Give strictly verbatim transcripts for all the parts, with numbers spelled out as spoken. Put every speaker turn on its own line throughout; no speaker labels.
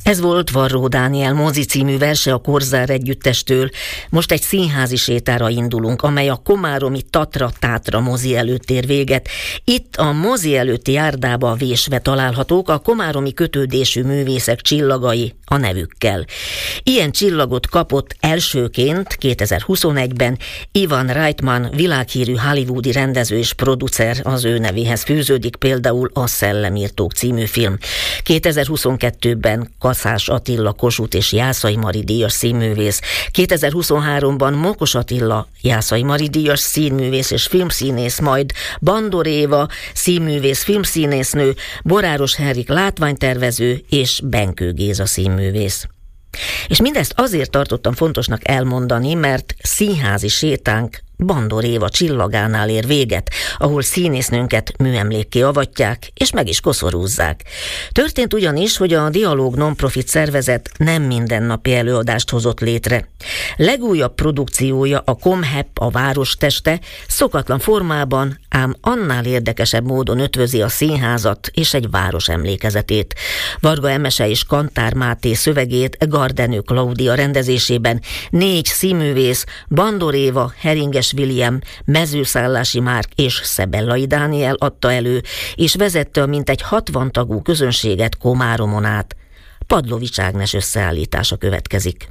Ez volt Varró Dániel mozi című verse a Korzár együttestől. Most egy színházi sétára indulunk, amely a komáromi Tatra Tátra mozi előtt ér véget. Itt a mozi előtti járdába vésve találhatók a komáromi kötődésű művészek csillagai a nevükkel. Ilyen csillagot kapott elsőként kétezer-huszonegyben Ivan Reitman, világhírű hollywoodi rendező és producer, az ő nevéhez fűződik például a Szellemírtók című film. kétezer-huszonkettőben Kaszás Attila Kossuth és Jászai Mari díjas színművész, kétezer-huszonháromban Mokos Attila Jászai Mari díjas színművész és filmszínész, majd Bandor Éva színművész, filmszínésznő, Boráros Henrik látványtervező és Benkő Géza színművész. És mindezt azért tartottam fontosnak elmondani, mert színházi sétánk Bandor Éva csillagánál ér véget, ahol színésznőnket műemlékké avatják, és meg is koszorúzzák. Történt ugyanis, hogy a Dialóg non-profit szervezet nem mindennapi előadást hozott létre. Legújabb produkciója, a Komhep, a Városteste, szokatlan formában, ám annál érdekesebb módon ötvözi a színházat és egy város emlékezetét. Varga Emese és Kantár Máté szövegét Gardenő Klaudia rendezésében négy színművész, Bandor Éva, Heringes William, Mezőszállási Márk és Szebellai Dániel adta elő, és vezette a mintegy hatvan tagú közönséget Komáromon át. Padlovics Ágnes összeállítása következik.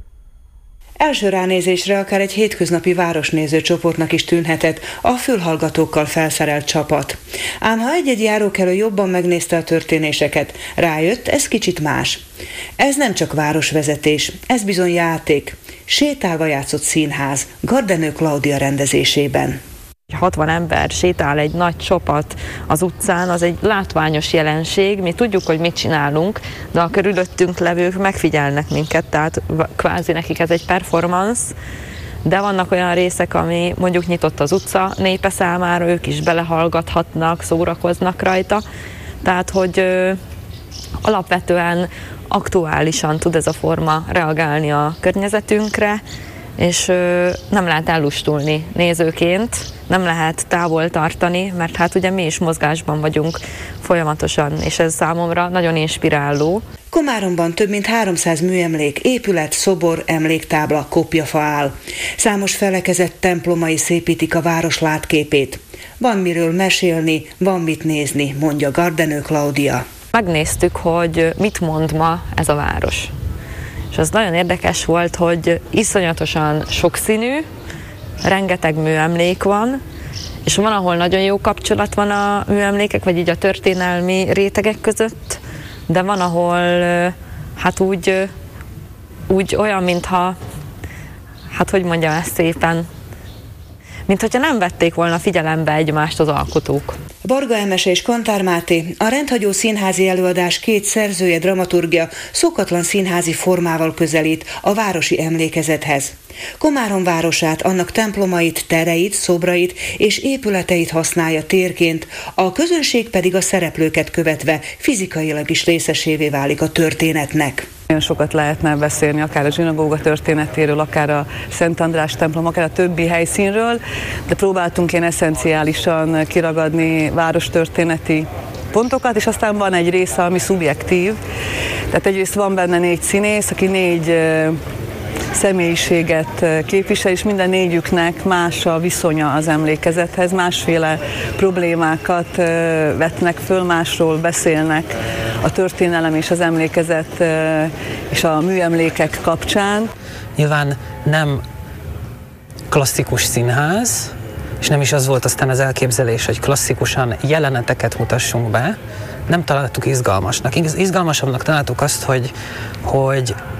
Első ránézésre akár egy hétköznapi városnéző csoportnak is tűnhetett a fülhallgatókkal felszerelt csapat. Ám ha egy-egy járókelő jobban megnézte a történéseket, rájött, ez kicsit más. Ez nem csak városvezetés, ez bizony játék. Sétálva játszott színház, Gardenő Klaudia rendezésében.
hatvan ember sétál egy nagy csapat az utcán, az egy látványos jelenség. Mi tudjuk, hogy mit csinálunk, de a körülöttünk levők megfigyelnek minket, tehát kvázi nekik ez egy performance, de vannak olyan részek, ami mondjuk nyitott az utca népe számára, ők is belehallgathatnak, szórakoznak rajta, tehát hogy ö, alapvetően aktuálisan tud ez a forma reagálni a környezetünkre, és ö, nem lehet ellustulni nézőként, nem lehet távol tartani, mert hát ugye mi is mozgásban vagyunk folyamatosan, és ez számomra nagyon inspiráló.
Komáromban több mint háromszáz műemlék, épület, szobor, emléktábla, kopjafa áll. Számos felekezett templomai szépítik a város látképét. Van miről mesélni, van mit nézni, mondja Gardenő Klaudia.
Megnéztük, hogy mit mond ma ez a város. És az nagyon érdekes volt, hogy iszonyatosan sokszínű, rengeteg műemlék van, és van, ahol nagyon jó kapcsolat van a műemlékek, vagy így a történelmi rétegek között, de van, ahol hát úgy, úgy olyan, mintha, hát hogy mondjam ezt szépen, mint hogyha nem vették volna figyelembe egymást az alkotók.
Varga Emese és Kantár Máté, a rendhagyó színházi előadás két szerzője, dramaturgia szokatlan színházi formával közelít a városi emlékezethez. Komárom városát, annak templomait, tereit, szobrait és épületeit használja térként, a közönség pedig a szereplőket követve fizikailag is részesévé válik a történetnek.
Nagyon sokat lehetne beszélni akár a zsinagóga történetéről, akár a Szent András templom, akár a többi helyszínről, de próbáltunk ilyen eszenciálisan kiragadni várostörténeti pontokat, és aztán van egy része, ami szubjektív. Tehát egyrészt van benne négy színész, aki négy személyiséget képvisel, és minden négyüknek más a viszonya az emlékezethez, másféle problémákat vetnek föl, másról beszélnek a történelem és az emlékezet és a műemlékek kapcsán.
Nyilván nem klasszikus színház, és nem is az volt aztán az elképzelés, hogy klasszikusan jeleneteket mutassunk be, nem találtuk izgalmasnak. Izgalmasabbnak találtuk azt, hogy, hogy